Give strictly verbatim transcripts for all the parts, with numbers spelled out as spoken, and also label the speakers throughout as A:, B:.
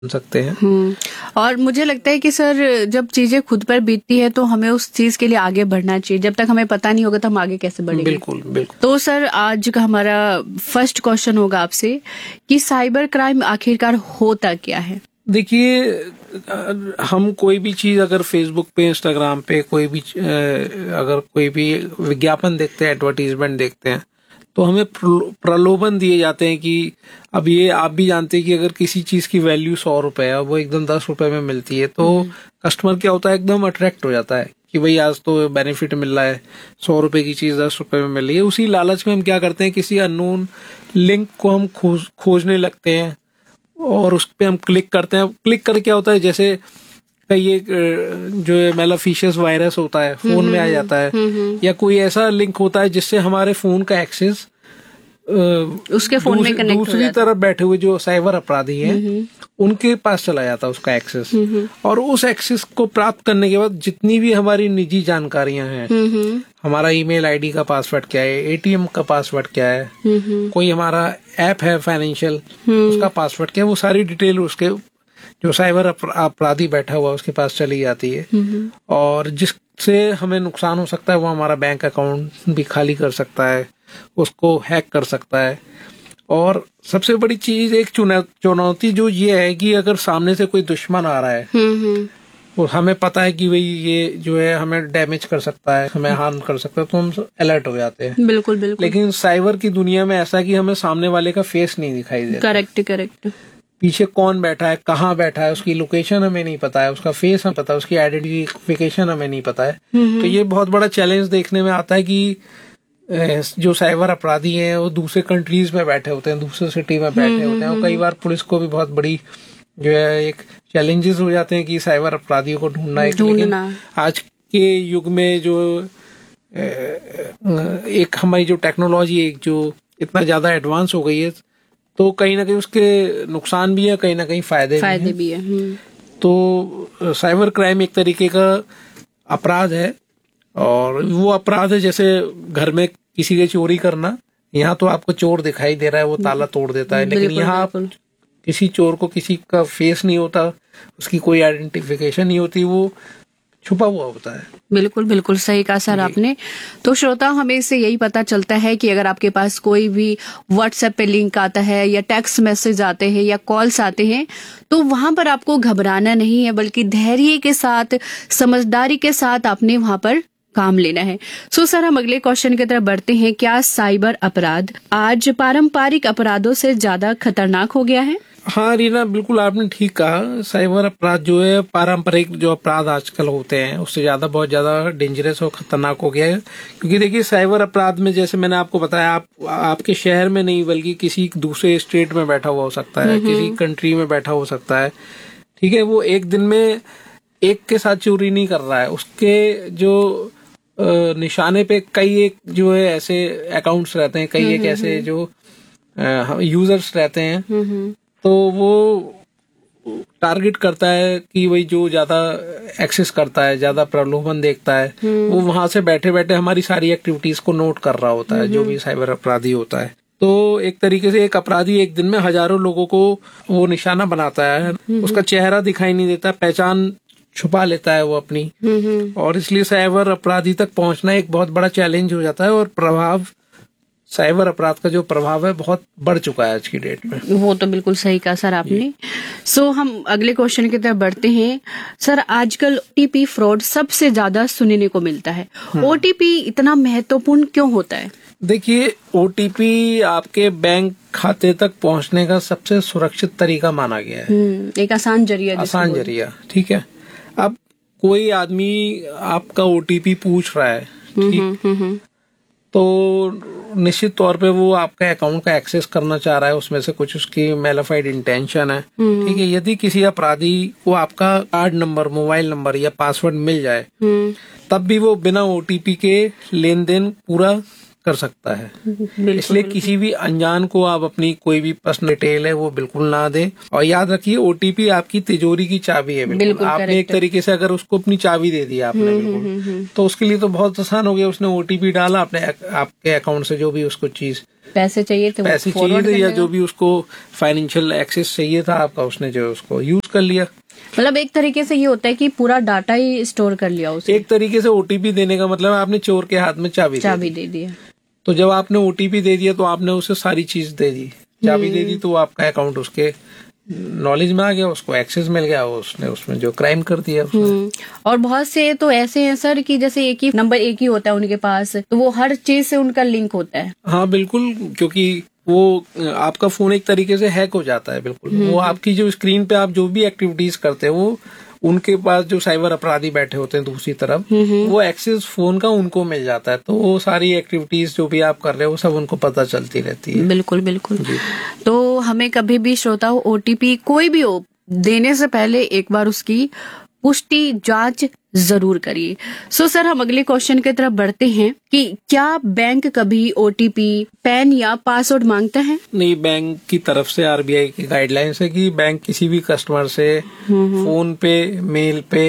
A: सकते हैं।
B: हम्म और मुझे लगता है कि सर जब चीजें खुद पर बीतती है तो हमें उस चीज के लिए आगे बढ़ना चाहिए। जब तक हमें पता नहीं होगा तो हम आगे कैसे बढ़ेंगे।
A: बिल्कुल बिल्कुल।
B: तो सर आज का हमारा फर्स्ट क्वेश्चन होगा आपसे कि साइबर क्राइम आखिरकार होता क्या है?
A: देखिए, हम कोई भी चीज अगर फेसबुक पे, इंस्टाग्राम पे कोई भी अगर कोई भी विज्ञापन देखते हैं, एडवर्टीजमेंट देखते हैं, तो हमें प्रलोभन दिए जाते हैं कि अब ये आप भी जानते हैं कि अगर किसी चीज की वैल्यू सौ रुपए है, वो एकदम दस रुपए में मिलती है, तो कस्टमर क्या होता है, एकदम अट्रैक्ट हो जाता है कि भाई आज तो बेनिफिट मिल रहा है, सौ रुपए की चीज दस रुपए में मिल रही है। उसी लालच में हम क्या करते हैं, किसी अननोन लिंक को हम खोज खोजने लगते हैं और उस पर हम क्लिक करते हैं। क्लिक कर क्या होता है, जैसे कई एक जो मैलाफिशियस वायरस होता है फोन में आ जाता है, या कोई ऐसा लिंक होता है जिससे हमारे फोन का एक्सेस
B: उसके फोन में कनेक्ट हो
A: दूसरी तरफ बैठे हुए जो साइबर अपराधी हैं उनके पास चला जाता है उसका एक्सेस। और उस एक्सेस को प्राप्त करने के बाद जितनी भी हमारी निजी जानकारियां हैं, हमारा ईमेल आईडी का पासवर्ड क्या है, एटीएम का पासवर्ड क्या है, कोई हमारा ऐप है फाइनेंशियल उसका पासवर्ड क्या है, वो सारी डिटेल उसके जो साइबर अपराधी बैठा हुआ उसके पास चली जाती है। और जिससे हमें नुकसान हो सकता है, वो हमारा बैंक अकाउंट भी खाली कर सकता है, उसको हैक कर सकता है। और सबसे बड़ी चीज एक चुनौती जो ये है कि अगर सामने से कोई दुश्मन आ रहा है और हमें पता है कि भाई ये जो है हमें डैमेज कर सकता है, हमें हार्म कर सकता है, तो हम अलर्ट हो जाते हैं।
B: बिल्कुल बिल्कुल।
A: लेकिन साइबर की दुनिया में ऐसा कि हमें सामने वाले का फेस नहीं दिखाई देता।
B: Correct correct.
A: पीछे कौन बैठा है, कहाँ बैठा है, उसकी लोकेशन हमें नहीं पता है, उसका फेस हमें पता है, उसकी आइडेंटिफिकेशन हमें नहीं पता है। तो ये बहुत बड़ा चैलेंज देखने में आता है कि जो साइबर अपराधी हैं वो दूसरे कंट्रीज में बैठे होते हैं, दूसरे सिटी में बैठे होते हैं, और कई बार पुलिस को भी बहुत बड़ी जो है एक चैलेंजेस हो जाते हैं कि साइबर अपराधियों को ढूंढना है। लेकिन आज के युग में जो एक हमारी जो टेक्नोलॉजी एक जो इतना ज्यादा एडवांस हो गई है, तो कहीं ना कहीं उसके नुकसान भी है, कहीं ना कहीं फायदे
B: फायदे भी है, भी है।
A: तो साइबर क्राइम एक तरीके का अपराध है, और वो अपराध है जैसे घर में किसी की चोरी करना। यहाँ तो आपको चोर दिखाई दे रहा है, वो ताला तोड़ देता है, लेकिन यहाँ आप किसी चोर को किसी का फेस नहीं होता, उसकी कोई आइडेंटिफिकेशन नहीं होती, वो छुपा हुआ होता है।
B: बिल्कुल बिल्कुल सही कहा सर आपने। तो श्रोता, हमें इससे यही पता चलता है कि अगर आपके पास कोई भी व्हाट्सएप पे लिंक आता है या टेक्स्ट मैसेज आते हैं या कॉल्स आते हैं, तो वहां पर आपको घबराना नहीं है, बल्कि धैर्य के साथ, समझदारी के साथ आपने वहां पर काम लेना है। सो सर, हम अगले क्वेश्चन की तरफ बढ़ते हैं। क्या साइबर अपराध आज पारंपरिक अपराधों से ज्यादा खतरनाक हो गया है?
A: हाँ रीना, बिल्कुल आपने ठीक कहा। साइबर अपराध जो है पारंपरिक जो अपराध आजकल होते हैं उससे ज्यादा बहुत ज्यादा डेंजरस और खतरनाक हो गया है। क्योंकि देखिए, साइबर अपराध में जैसे मैंने आपको बताया, आप आपके शहर में नहीं बल्कि किसी दूसरे स्टेट में बैठा हुआ हो सकता है, किसी कंट्री में बैठा हो सकता है, ठीक है। वो एक दिन में एक के साथ चोरी नहीं कर रहा है, उसके जो निशाने पे कई एक जो है ऐसे अकाउंट्स रहते हैं, कई एक ऐसे जो यूजर्स रहते हैं, तो वो टारगेट करता है कि वही जो ज्यादा एक्सेस करता है, ज्यादा प्रलोभन देखता है, वो वहां से बैठे बैठे हमारी सारी एक्टिविटीज को नोट कर रहा होता है, जो भी साइबर अपराधी होता है। तो एक तरीके से एक अपराधी एक दिन में हजारों लोगों को वो निशाना बनाता है, उसका चेहरा दिखाई नहीं देता, पहचान छुपा लेता है वो अपनी, और इसलिए साइबर अपराधी तक पहुंचना एक बहुत बड़ा चैलेंज हो जाता है। और प्रभाव, साइबर अपराध का जो प्रभाव है बहुत बढ़ चुका है आज की डेट में।
B: वो तो बिल्कुल सही कहा सर आपने। सो so, हम अगले क्वेश्चन की तरफ बढ़ते हैं। सर, आजकल ओटीपी फ्रॉड सबसे ज्यादा सुनने को मिलता है। ओटीपी इतना महत्वपूर्ण क्यों होता है?
A: देखिए, ओटीपी आपके बैंक खाते तक पहुंचने का सबसे सुरक्षित तरीका माना गया है,
B: एक आसान जरिया
A: आसान जरिया ठीक है। अब कोई आदमी आपका ओटीपी पूछ रहा है, ठीक, तो निश्चित तौर पे वो आपका अकाउंट का एक्सेस करना चाह रहा है, उसमें से कुछ उसकी मैलिफाइड इंटेंशन है, ठीक है। यदि किसी अपराधी को आपका कार्ड नंबर, मोबाइल नंबर या पासवर्ड मिल जाए, तब भी वो बिना ओटीपी के लेन देन पूरा कर सकता है। इसलिए किसी भी अनजान को आप अपनी कोई भी पर्सनल डिटेल है वो बिल्कुल ना दें। और याद रखिए, ओटीपी आपकी तिजोरी की चाबी है। बिल्कुल, बिल्कुल आपने एक तरीके से अगर उसको अपनी चाबी दे दी आपने, बिल्कुल, तो उसके लिए तो बहुत आसान हो गया। उसने ओटीपी डाला, अपने आपके अकाउंट से जो भी उसको चीज
B: पैसे चाहिए थे,
A: पैसे चाहिए थे या जो भी उसको फाइनेंशियल एक्सेस चाहिए था आपका, उसने जो उसको यूज कर लिया।
B: मतलब एक तरीके से ये होता है कि पूरा डाटा ही स्टोर कर लिया उसने।
A: एक तरीके से ओटीपी देने का मतलब आपने चोर के हाथ में चाबी
B: चाबी दे दी।
A: तो जब आपने ओटीपी दे दिया तो आपने उसे सारी चीज दे दी, चाबी दे दी, तो आपका अकाउंट उसके नॉलेज में आ गया, उसको एक्सेस मिल गया, उसने उसमें जो क्राइम कर दिया उसने।
B: और बहुत से तो ऐसे हैं सर कि जैसे एक ही नंबर एक ही होता है उनके पास, तो वो हर चीज से उनका लिंक होता है।
A: हाँ बिल्कुल, क्योंकि वो आपका फोन एक तरीके से हैक हो जाता है। बिल्कुल, वो आपकी जो स्क्रीन पे आप जो भी एक्टिविटीज करते हैं वो उनके पास जो साइबर अपराधी बैठे होते हैं दूसरी तरफ, वो एक्सेस फोन का उनको मिल जाता है, तो वो सारी एक्टिविटीज जो भी आप कर रहे हो वो सब उनको पता चलती रहती है।
B: बिल्कुल बिल्कुल। तो हमें कभी भी श्रोता ओटीपी कोई भी हो देने से पहले एक बार उसकी पुष्टि जांच जरूर करिए। सो सर हम अगले क्वेश्चन की तरफ बढ़ते हैं कि क्या बैंक कभी ओटीपी, पैन या पासवर्ड मांगता है?
A: नहीं, बैंक की तरफ से आरबीआई की गाइडलाइंस है कि बैंक किसी भी कस्टमर से फोन पे, मेल पे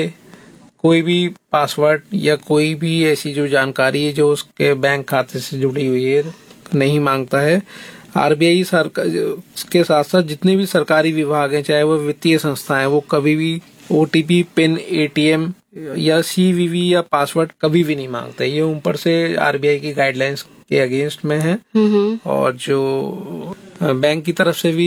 A: कोई भी पासवर्ड या कोई भी ऐसी जो जानकारी है जो उसके बैंक खाते से जुड़ी हुई है नहीं मांगता है। आरबीआई सरकार के साथ साथ जितने भी सरकारी विभाग हैं, चाहे वो वित्तीय संस्थाएं, वो कभी भी ओटीपी, पिन, एटीएम या सीवीवी या पासवर्ड कभी भी नहीं मांगते। ये ऊपर से आरबीआई की गाइडलाइंस के अगेंस्ट में है। और जो बैंक की तरफ से भी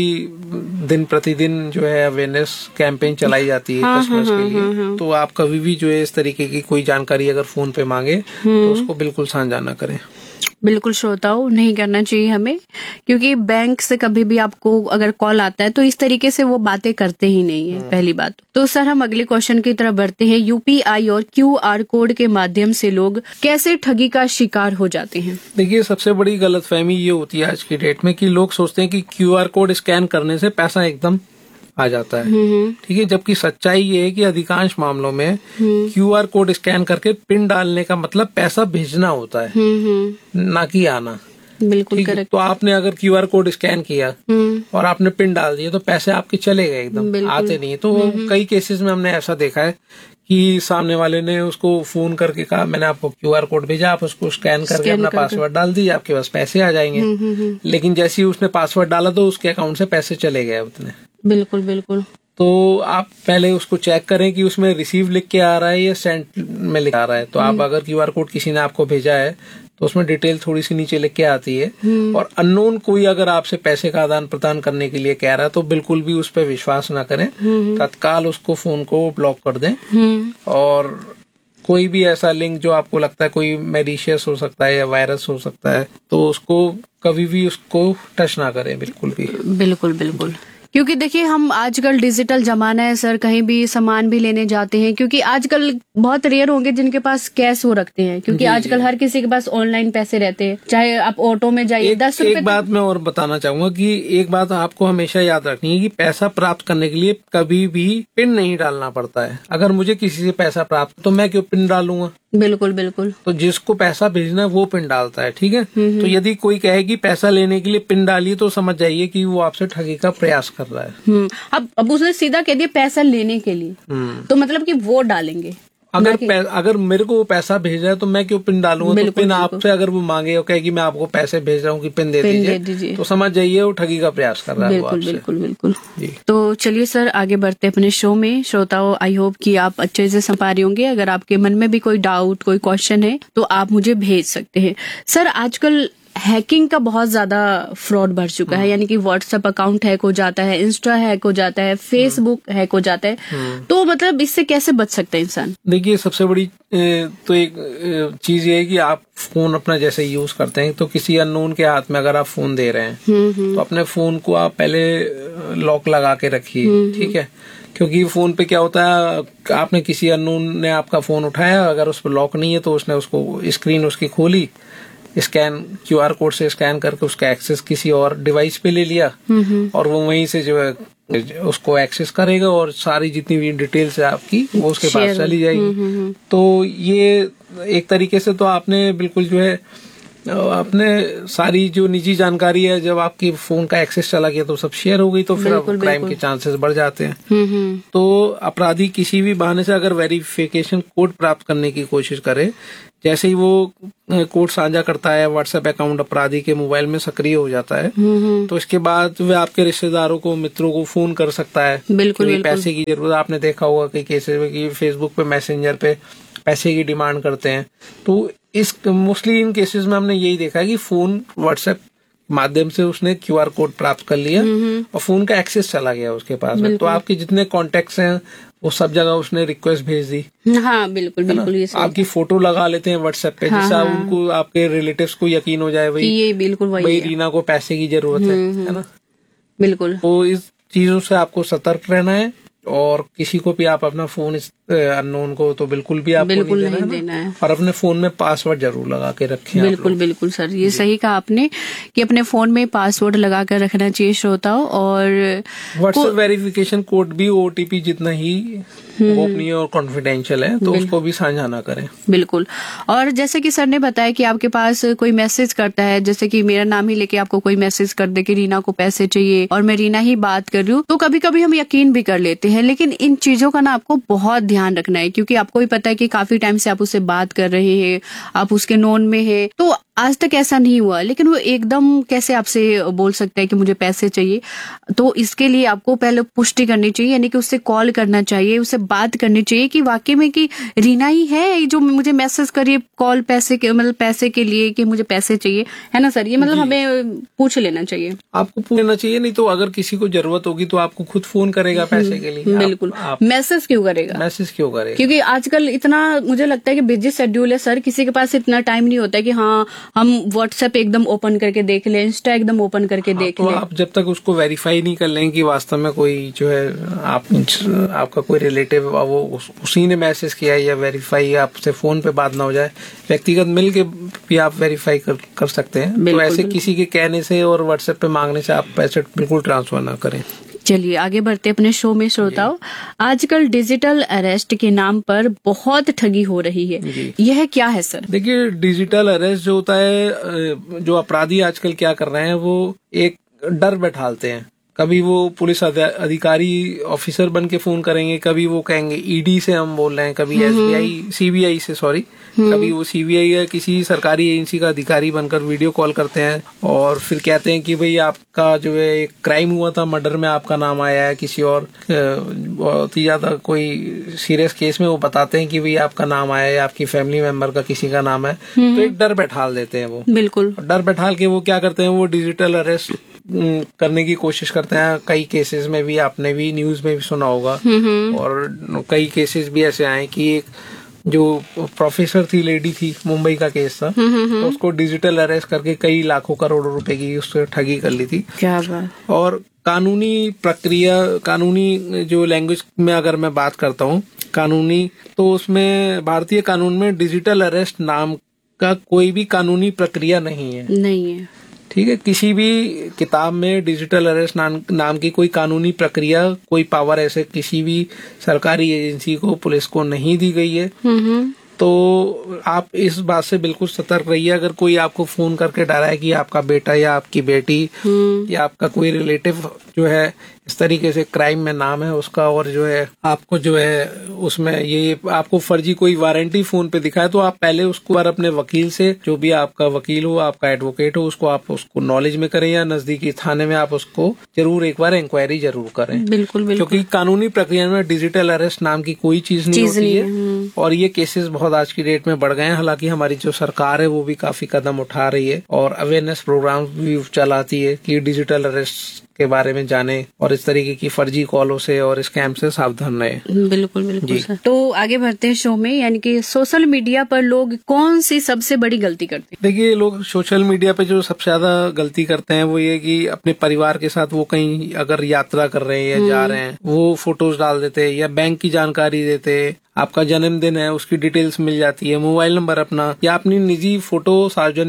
A: दिन प्रतिदिन जो है अवेयरनेस कैंपेन चलाई जाती है कस्टमर्स के लिए, तो आप कभी भी जो है इस तरीके की कोई जानकारी अगर फोन पे मांगे तो उसको बिल्कुल साझा ना करें।
B: बिल्कुल श्रोताओं, नहीं करना चाहिए हमें, क्योंकि बैंक से कभी भी आपको अगर कॉल आता है तो इस तरीके से वो बातें करते ही नहीं है, पहली बात। तो सर हम अगले क्वेश्चन की तरफ बढ़ते हैं। यूपीआई और क्यूआर कोड के माध्यम से लोग कैसे ठगी का शिकार हो जाते हैं?
A: देखिए, सबसे बड़ी गलतफहमी ये होती है आज की डेट में कि लोग सोचते हैं कि क्यूआर कोड स्कैन करने से पैसा एकदम आ जाता है, ठीक है, जबकि सच्चाई ये है कि अधिकांश मामलों में क्यूआर कोड स्कैन करके पिन डालने का मतलब पैसा भेजना होता है, ना कि आना।
B: बिल्कुल करेक्ट।
A: तो आपने अगर क्यूआर कोड स्कैन किया और आपने पिन डाल दिया तो पैसे आपके चले गए, एकदम आते नहीं। तो कई केसेस में हमने ऐसा देखा है कि सामने वाले ने उसको फोन करके कहा मैंने आपको क्यूआर कोड भेजा, आप उसको स्कैन करके अपना पासवर्ड डाल दीजिए, आपके पास पैसे आ जाएंगे। लेकिन जैसे ही उसने पासवर्ड डाला तो उसके अकाउंट से पैसे चले गए उतने।
B: बिल्कुल बिल्कुल।
A: तो आप पहले उसको चेक करें कि उसमें रिसीव लिख के आ रहा है या सेंड में लिख आ रहा है। तो आप अगर क्यूआर कोड किसी ने आपको भेजा है तो उसमें डिटेल थोड़ी सी नीचे लिख के आती है। और अननोन कोई अगर आपसे पैसे का आदान प्रदान करने के लिए कह रहा है तो बिल्कुल भी उस पर विश्वास ना करें, तत्काल उसको फोन को ब्लॉक कर दें। और कोई भी ऐसा लिंक जो आपको लगता है कोई मैलिशियस हो सकता है या वायरस हो सकता है, तो उसको कभी भी उसको टच ना करें, बिल्कुल भी।
B: बिल्कुल बिल्कुल, क्योंकि देखिए हम आजकल डिजिटल जमाना है सर, कहीं भी सामान भी लेने जाते हैं, क्योंकि आजकल बहुत रेयर होंगे जिनके पास कैश वो रखते हैं, क्योंकि आजकल हर किसी के पास ऑनलाइन पैसे रहते हैं। चाहे आप ऑटो में जाइए, दस रुपए।
A: एक बात मैं और बताना चाहूंगा कि एक बात आपको हमेशा याद रखनी है कि पैसा प्राप्त करने के लिए कभी भी पिन नहीं डालना पड़ता है। अगर मुझे किसी से पैसा प्राप्त तो मैं क्यों पिन डालूंगा?
B: बिल्कुल बिल्कुल।
A: तो जिसको पैसा भेजना है वो पिन डालता है, ठीक है। तो यदि कोई कहे कि पैसा लेने के लिए पिन डालिए तो समझ जाइए कि वो आपसे ठगी का प्रयास कर रहा है।
B: अब अब उसने सीधा कह दिया पैसा लेने के लिए, तो मतलब कि वो डालेंगे।
A: अगर अगर मेरे को वो पैसा भेज रहा है तो मैं क्यों पिन डालूंगा? तो पिन आपसे अगर वो मांगे और कहे कि मैं आपको पैसे भेज रहा हूँ कि पिन दे दीजिए, तो समझ जाइए वो ठगी का प्रयास कर रहा है।
B: बिल्कुल बिल्कुल बिल्कुल जी। तो चलिए सर आगे बढ़ते अपने शो में। श्रोताओं, आई होप कि आप अच्छे से समझ पा रहे होंगे। अगर आपके मन में भी कोई डाउट, कोई क्वेश्चन है तो आप मुझे भेज सकते हैं। सर आजकल हैकिंग का बहुत ज्यादा फ्रॉड बढ़ चुका है, यानी कि व्हाट्सएप अकाउंट हैक हो जाता है, इंस्टा हैक हो जाता है, फेसबुक हैक हो जाता है। तो मतलब इससे कैसे बच सकता है इंसान?
A: देखिए, सबसे बड़ी तो एक चीज ये है कि आप फोन अपना जैसे यूज करते हैं तो किसी अननोन के हाथ में अगर आप फोन दे रहे हैं तो अपने फोन को आप पहले लॉक लगा के रखिए, ठीक है। क्योंकि फोन पे क्या होता है, आपने किसी अननोन ने आपका फोन उठाया, अगर उस पर लॉक नहीं है तो उसने उसको स्क्रीन उसकी खोली, स्कैन क्यूआर कोड से स्कैन करके उसका एक्सेस किसी और डिवाइस पे ले लिया और वो वहीं से जो है उसको एक्सेस करेगा और सारी जितनी भी डिटेल्स है आपकी वो उसके पास चली जाएगी। तो ये एक तरीके से तो आपने बिल्कुल जो है आपने सारी जो निजी जानकारी है, जब आपकी फोन का एक्सेस चला गया तो सब शेयर हो गई, तो फिर क्राइम के चांसेस बढ़ जाते हैं। तो अपराधी किसी भी बहाने से अगर वेरिफिकेशन कोड प्राप्त करने की कोशिश करे, जैसे ही वो कोड साझा करता है, व्हाट्सएप अकाउंट अपराधी के मोबाइल में सक्रिय हो जाता है, तो इसके बाद वे आपके रिश्तेदारों को, मित्रों को फोन कर सकता है।
B: बिल्कुल, बिल्कुल।
A: पैसे की जरूरत, आपने देखा होगा कई केसेस में कि फेसबुक पे, मैसेंजर पे पैसे की डिमांड करते हैं। तो इस मोस्टली इन केसेस में हमने यही देखा है कि फोन व्हाट्सएप माध्यम से उसने क्यूआर कोड प्राप्त कर लिया और फोन का एक्सेस चला गया उसके पास में, तो आपके जितने कॉन्टेक्ट्स हैं वो सब जगह उसने रिक्वेस्ट भेज दी।
B: हाँ बिल्कुल बिल्कुल, ये
A: आपकी फोटो लगा लेते हैं व्हाट्सएप पे, जिससे हाँ, उनको, आपके रिलेटिव्स को यकीन हो जाए भाई
B: ये बिल्कुल वही
A: रीना को पैसे की जरूरत है, है ना।
B: बिल्कुल।
A: तो इस चीजों से आपको सतर्क रहना है, और किसी को भी आप अपना फोन अननोन को तो बिल्कुल भी आपको
B: बिल्कुल
A: नहीं, देना,
B: नहीं देना है,
A: और अपने फोन में पासवर्ड जरूर लगा के रखें।
B: बिल्कुल बिल्कुल सर, ये सही कहा आपने कि अपने फोन में पासवर्ड लगा कर रखना चाहिए श्रोताओं। और
A: व्हाट्सएप वेरिफिकेशन कोड भी ओटीपी जितना ही गोपनीय और कॉन्फिडेंशियल है, तो उसको भी साझा ना करें।
B: बिल्कुल। और जैसे कि सर ने बताया कि आपके पास कोई मैसेज करता है, जैसे कि मेरा नाम ही लेके आपको कोई मैसेज कर दे कि रीना को पैसे चाहिए और मैं रीना ही बात कर रही हूँ, तो कभी कभी हम यकीन भी कर लेते हैं। लेकिन इन चीजों का ना आपको बहुत ध्यान रखना है, क्योंकि आपको भी पता है कि काफी टाइम से आप उससे बात कर रहे हैं, आप उसके नोन में है, तो आज तक ऐसा नहीं हुआ, लेकिन वो एकदम कैसे आपसे बोल सकता है कि मुझे पैसे चाहिए। तो इसके लिए आपको पहले पुष्टि करनी चाहिए, यानी कि उससे कॉल करना चाहिए, उससे बात करनी चाहिए कि वाकई में कि रीना ही है जो मुझे मैसेज करिए कॉल पैसे के, मतलब पैसे के लिए कि मुझे पैसे चाहिए, है ना सर। ये मतलब हमें पूछ लेना चाहिए,
A: आपको पूछ लेना चाहिए, नहीं तो अगर किसी को जरूरत होगी तो आपको खुद फोन करेगा पैसे के लिए।
B: बिल्कुल। मैसेज क्यों करेगा,
A: मैसेज क्यों करेगा?
B: क्योंकि आजकल इतना मुझे लगता है कि बिजी शेड्यूल है सर, किसी के पास इतना टाइम नहीं होता है कि हाँ हम व्हाट्सएप एकदम ओपन करके देख लें, इंस्टा एकदम ओपन करके हाँ, देख
A: तो
B: लें।
A: आप जब तक उसको वेरीफाई नहीं कर लें कि वास्तव में कोई जो है आप आपका कोई रिलेटिव वो उसी ने मैसेज किया है, या वेरीफाई आपसे फोन पे बात ना हो जाए, व्यक्तिगत मिल के भी आप वेरीफाई कर, कर सकते हैं। तो ऐसे किसी के कहने से और व्हाट्सएप पे मांगने से आप पैसे बिल्कुल ट्रांसफर ना करें।
B: चलिए आगे बढ़ते अपने शो में श्रोताओं। आजकल डिजिटल अरेस्ट के नाम पर बहुत ठगी हो रही है, यह क्या है सर?
A: देखिए, डिजिटल अरेस्ट जो होता है, जो अपराधी आजकल क्या कर रहे हैं, वो एक डर बैठालते हैं। कभी वो पुलिस अधिकारी ऑफिसर बन के फोन करेंगे, कभी वो कहेंगे ईडी से हम बोल रहे हैं, कभी एसबीआई सीबीआई से सॉरी कभी वो सीबीआई या किसी सरकारी एजेंसी का अधिकारी बनकर वीडियो कॉल करते हैं और फिर कहते हैं कि भाई आपका जो है एक क्राइम हुआ था, मर्डर में आपका नाम आया है, किसी और बहुत ही ज्यादा कोई सीरियस केस में वो बताते हैं कि भाई आपका नाम आया है, आपकी फैमिली मेंबर का किसी का नाम है, तो एक डर बैठाल देते हैं वो।
B: बिल्कुल।
A: डर बैठाल के वो क्या करते हैं, वो डिजिटल अरेस्ट करने की कोशिश करते हैं। कई केसेस में भी आपने भी न्यूज में भी सुना होगा, और कई केसेस भी ऐसे आए कि एक जो प्रोफेसर थी, लेडी थी, मुंबई का केस था, तो उसको डिजिटल अरेस्ट करके कई लाखों करोड़ों रुपए की उससे ठगी कर ली थी।
B: क्या बात।
A: और कानूनी प्रक्रिया, कानूनी जो लैंग्वेज में अगर मैं बात करता हूँ कानूनी, तो उसमें भारतीय कानून में डिजिटल अरेस्ट नाम का कोई भी कानूनी प्रक्रिया नहीं है।
B: नहीं है,
A: ठीक है। किसी भी किताब में डिजिटल अरेस्ट नाम, नाम की कोई कानूनी प्रक्रिया, कोई पावर ऐसे किसी भी सरकारी एजेंसी को, पुलिस को नहीं दी गई है। तो आप इस बात से बिल्कुल सतर्क रहिए। अगर कोई आपको फोन करके डराए कि आपका बेटा या आपकी बेटी या आपका कोई रिलेटिव जो है इस तरीके से क्राइम में नाम है उसका, और जो है आपको जो है उसमें ये आपको फर्जी कोई वारंटी फोन पे दिखाए, तो आप पहले उसको बार अपने वकील से, जो भी आपका वकील हो, आपका एडवोकेट हो, उसको आप उसको नॉलेज में करें, या नजदीकी थाने में आप उसको जरूर एक बार इंक्वायरी जरूर करें।
B: बिल्कुल बिल्कुल।
A: क्योंकि कानूनी प्रक्रिया में डिजिटल अरेस्ट नाम की कोई चीज नहीं होती है, और ये केसेस बहुत आज की डेट में बढ़ गए हैं। हालांकि हमारी जो सरकार है वो भी काफी कदम उठा रही है और अवेयरनेस प्रोग्राम भी चलाती है कि डिजिटल अरेस्ट के बारे में जाने और इस तरीके की फर्जी कॉलों से और स्कैम से सावधान रहे।
B: बिल्कुल बिल्कुल सर। तो आगे बढ़ते हैं शो में, यानी कि सोशल मीडिया पर लोग कौन सी सबसे बड़ी गलती करते हैं?
A: देखिए, लोग सोशल मीडिया पे जो सबसे ज्यादा गलती करते हैं वो ये कि अपने परिवार के साथ वो कहीं अगर यात्रा कर रहे हैं या जा रहे हैं, वो फोटोज डाल देते, या बैंक की जानकारी देते, आपका जन्मदिन है उसकी डिटेल्स मिल जाती है, मोबाइल नंबर अपना, या अपनी निजी फोटो सार्वजनिक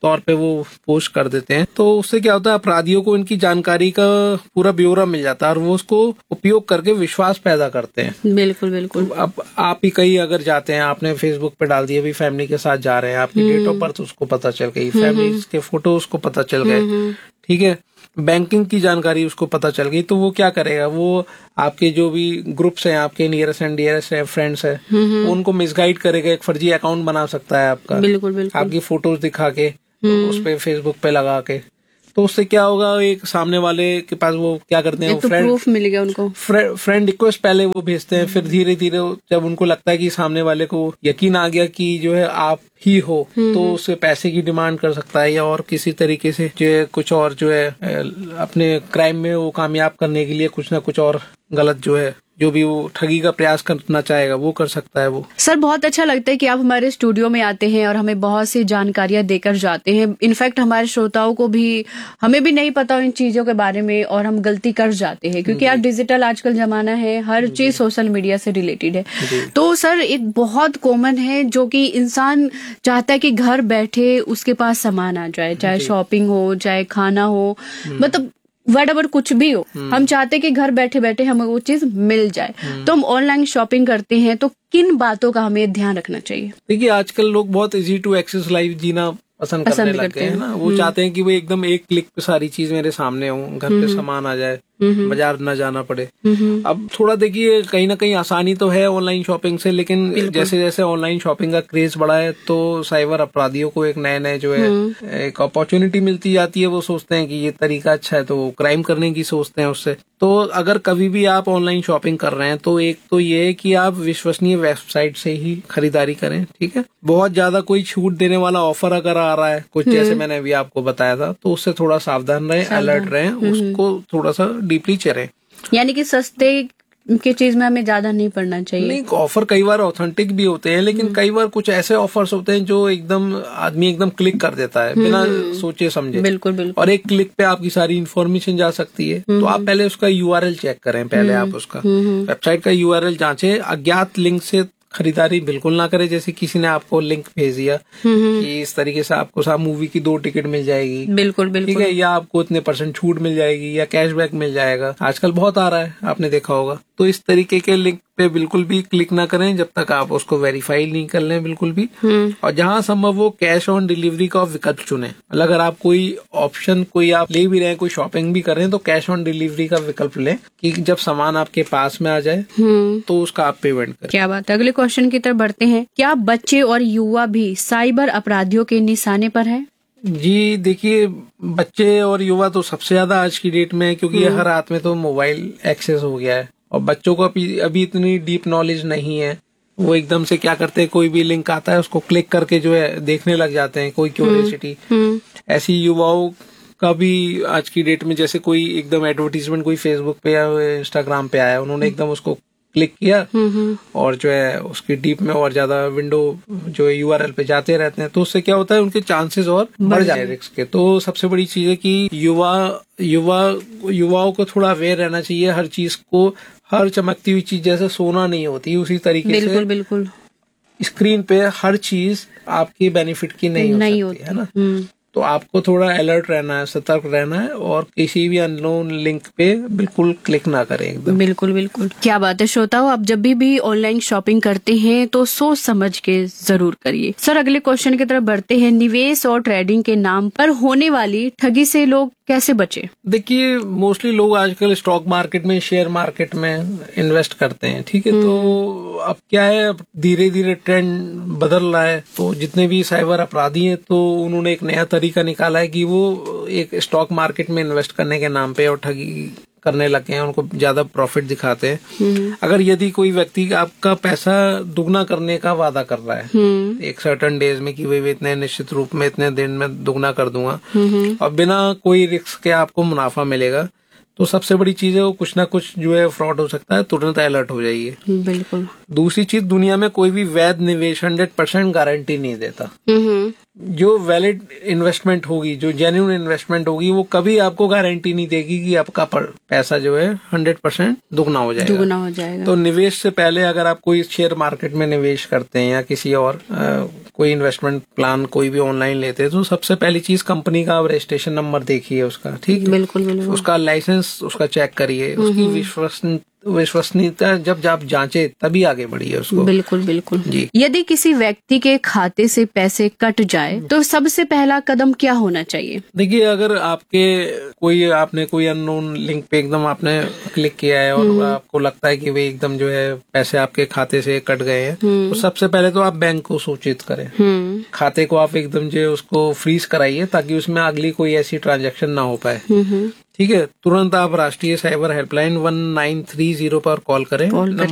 A: तौर पे वो पोस्ट कर देते हैं। तो उससे क्या होता है, अपराधियों को इनकी जानकारी का पूरा ब्यौरा मिल जाता है और वो उसको उपयोग करके विश्वास पैदा करते हैं।
B: बिल्कुल बिल्कुल।
A: तो अब आप ही कहीं अगर जाते हैं, आपने फेसबुक पे डाल दिया भी फैमिली के साथ जा रहे हैं, आपकी डेट ऑफ बर्थ उसको पता चल गई, फैमिली के फोटो उसको पता चल गए, ठीक है, बैंकिंग की जानकारी उसको पता चल गई, तो वो क्या करेगा, वो आपके जो भी ग्रुप्स हैं, आपके नियरेस्ट एंड डियरेस्ट फ्रेंड्स हैं, वो उनको मिसगाइड करेगा, एक फर्जी अकाउंट बना सकता है आपका,
B: बिल्कुल बिल्कुल,
A: आपकी फोटोज दिखा के उस पे फेसबुक पे लगा के। तो उससे क्या होगा, एक सामने वाले के पास वो क्या करते हैं,
B: तो
A: फ्रेंड
B: प्रूफ मिल गया उनको,
A: फ्रेंड रिक्वेस्ट पहले वो भेजते हैं, फिर धीरे धीरे जब उनको लगता है कि सामने वाले को यकीन आ गया कि जो है आप ही हो, तो उससे पैसे की डिमांड कर सकता है या और किसी तरीके से जो है कुछ और जो है अपने क्राइम में वो कामयाब करने के लिए कुछ ना कुछ और गलत जो है जो भी वो ठगी का प्रयास करना चाहेगा वो कर सकता है वो।
B: सर बहुत अच्छा लगता है कि आप हमारे स्टूडियो में आते हैं और हमें बहुत सी जानकारियां देकर जाते हैं। इनफैक्ट हमारे श्रोताओं को भी, हमें भी नहीं पता इन चीजों के बारे में और हम गलती कर जाते हैं क्योंकि यार डिजिटल आजकल जमाना है, हर चीज सोशल मीडिया से रिलेटेड है। तो सर एक बहुत कॉमन है जो कि इंसान चाहता है कि घर बैठे उसके पास सामान आ जाए, चाहे शॉपिंग हो चाहे खाना हो, मतलब वट कुछ भी हो, हम चाहते हैं कि घर बैठे बैठे हमें वो चीज मिल जाए। तो हम ऑनलाइन शॉपिंग करते हैं तो किन बातों का हमें ध्यान रखना चाहिए?
A: देखिए आजकल लोग बहुत इजी टू एक्सेस लाइफ जीना पसंद करने लग गए हैं ना, वो चाहते हैं कि वो एकदम एक क्लिक पे सारी चीज मेरे सामने हो, घर पे सामान आ जाए, बाजार न जाना पड़े। अब थोड़ा देखिए कहीं ना कहीं आसानी तो है ऑनलाइन शॉपिंग से, लेकिन जैसे जैसे ऑनलाइन शॉपिंग का क्रेज बढ़ा है तो साइबर अपराधियों को एक नए नए जो है एक अपॉर्चुनिटी मिलती जाती है। वो सोचते हैं कि ये तरीका अच्छा है तो वो क्राइम करने की सोचते हैं उससे। तो अगर कभी भी आप ऑनलाइन शॉपिंग कर रहे हैं तो एक तो ये है कि आप विश्वसनीय वेबसाइट से ही खरीदारी करें, ठीक है। बहुत ज्यादा कोई छूट देने वाला ऑफर अगर आ रहा है कुछ, जैसे मैंने अभी आपको बताया था, तो उससे थोड़ा सावधान रहें, अलर्ट रहें, उसको थोड़ा सा डीपली चलें।
B: यानी कि सस्ते की चीज में हमें ज्यादा नहीं पड़ना चाहिए।
A: नहीं, ऑफर कई बार ऑथेंटिक भी होते हैं, लेकिन कई बार कुछ ऐसे ऑफर्स होते हैं जो एकदम आदमी एकदम क्लिक कर देता है बिना सोचे समझे।
B: बिल्कुल बिल्कुल।
A: और एक क्लिक पे आपकी सारी इन्फॉर्मेशन जा सकती है। तो आप पहले उसका यूआरएल चेक करें, पहले आप उसका वेबसाइट का यूआरएल जांचें। अज्ञात लिंक से खरीदारी बिल्कुल ना करें। जैसे किसी ने आपको लिंक भेज दिया कि इस तरीके से आपको साहब मूवी की दो टिकट मिल जाएगी,
B: बिल्कुल बिल्कुल,
A: ठीक है, या आपको इतने परसेंट छूट मिल जाएगी या कैशबैक मिल जाएगा, आजकल बहुत आ रहा है, आपने देखा होगा। तो इस तरीके के लिंक पे बिल्कुल भी क्लिक ना करें जब तक आप उसको वेरीफाई नहीं कर लें बिल्कुल भी। और जहां संभव हो कैश ऑन डिलीवरी का विकल्प चुनें। अगर आप कोई ऑप्शन कोई आप ले भी रहे हैं, कोई शॉपिंग भी कर रहे हैं, तो कैश ऑन डिलीवरी का विकल्प लें कि जब सामान आपके पास में आ जाए तो उसका आप पेमेंट करें।
B: क्या बात है। अगले क्वेश्चन की तरफ बढ़ते हैं। क्या बच्चे और युवा भी साइबर अपराधियों के निशाने पर है?
A: जी देखिए, बच्चे और युवा तो सबसे ज्यादा आज की डेट में है, क्योंकि हर हाथ में तो मोबाइल एक्सेस हो गया है और बच्चों को अभी अभी इतनी डीप नॉलेज नहीं है। वो एकदम से क्या करते हैं, कोई भी लिंक आता है उसको क्लिक करके जो है देखने लग जाते हैं, कोई क्यूरियोसिटी। ऐसी युवाओं का भी आज की डेट में, जैसे कोई एकदम एडवर्टीजमेंट कोई फेसबुक पे या इंस्टाग्राम पे आया, उन्होंने एकदम उसको क्लिक किया और जो है उसकी डीप में और ज्यादा विंडो जो है यूआरएल पे जाते रहते हैं। तो उससे क्या होता है, उनके चांसेस और बढ़ जाते हैं रिस्क के। तो सबसे बड़ी चीज है कि युवा युवा युवाओं को थोड़ा अवेयर रहना चाहिए हर चीज को। हर चमकती हुई चीज जैसे सोना नहीं होती, उसी तरीके
B: बिल्कुल,
A: से
B: बिल्कुल
A: स्क्रीन पे हर चीज आपकी बेनिफिट की नहीं हो
B: नहीं
A: सकती
B: होती
A: है ना। तो आपको थोड़ा अलर्ट रहना है, सतर्क रहना है और किसी भी अननोन लिंक पे बिल्कुल क्लिक ना करें एकदम।
B: बिल्कुल बिल्कुल। क्या बात है। श्रोताओं, आप जब भी भी ऑनलाइन शॉपिंग करते हैं तो सोच समझ के जरूर करिए। सर अगले क्वेश्चन की तरफ बढ़ते हैं। निवेश और ट्रेडिंग के नाम पर होने वाली ठगी से लोग कैसे बचे?
A: देखिए, मोस्टली लोग आजकल स्टॉक मार्केट में, शेयर मार्केट में इन्वेस्ट करते हैं, ठीक है। तो अब क्या है, अब धीरे धीरे ट्रेंड बदल रहा है। तो जितने भी साइबर अपराधी हैं तो उन्होंने एक नया तरीका निकाला है कि वो एक स्टॉक मार्केट में इन्वेस्ट करने के नाम पे और ठगी करने लगे हैं, उनको ज्यादा प्रॉफिट दिखाते हैं। अगर यदि कोई व्यक्ति आपका पैसा दुगना करने का वादा कर रहा है एक सर्टेन डेज में कि भाई इतने निश्चित रूप में इतने दिन में दुगना कर दूंगा और बिना कोई रिस्क के आपको मुनाफा मिलेगा, तो सबसे बड़ी चीज है वो कुछ ना कुछ जो है फ्रॉड हो सकता है, तुरंत अलर्ट हो जाइए।
B: बिल्कुल।
A: दूसरी चीज, दुनिया में कोई भी वैध निवेश हंड्रेड परसेंट गारंटी नहीं देता। जो वैलिड इन्वेस्टमेंट होगी, जो जेन्युइन इन्वेस्टमेंट होगी, वो कभी आपको गारंटी नहीं देगी कि आपका पैसा जो है हंड्रेड परसेंट दुगना हो जाएगा
B: दुगना हो जाएगा।
A: तो निवेश से पहले अगर आप कोई शेयर मार्केट में निवेश करते हैं या किसी और कोई इन्वेस्टमेंट प्लान कोई भी ऑनलाइन लेते हैं तो सबसे पहली चीज कंपनी का आप रजिस्ट्रेशन नंबर देखिए उसका, ठीक है,
B: बिल्कुल बिल्कुल।
A: उसका लाइसेंस उसका चेक करिए, उसकी विश्वसन विश्वसनीयता जब आप जांचे तभी आगे बढ़िए उसको।
B: बिल्कुल बिल्कुल
A: जी।
B: यदि किसी व्यक्ति के खाते से पैसे कट जाए तो सबसे पहला कदम क्या होना चाहिए?
A: देखिए, अगर आपके कोई आपने कोई अननोन लिंक पे एकदम आपने क्लिक किया है और आपको लगता है कि भाई एकदम जो है पैसे आपके खाते से कट गए हैं, तो सबसे पहले तो आप बैंक को सूचित करें। खाते को आप एकदम जो है उसको फ्रीज कराइए ताकि उसमें अगली कोई ऐसी ट्रांजैक्शन ना हो पाए। ठीक है, तुरंत आप राष्ट्रीय cyber helpline one nine three zero पर कॉल करें।